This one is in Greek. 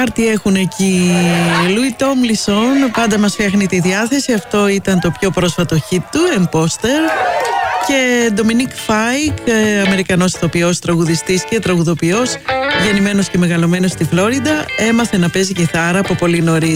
πάρτι έχουν εκεί. Λουί Τόμλισον πάντα μας φτιάχνει τη διάθεση. Αυτό ήταν το πιο πρόσφατο hit του, Imposter. Και Ντομινίκ Φάικ, Αμερικανός ηθοποιός, τραγουδιστής και τραγουδοποιός, γεννημένος και μεγαλωμένος στη Φλόριντα, έμαθε να παίζει κιθάρα από πολύ νωρίς.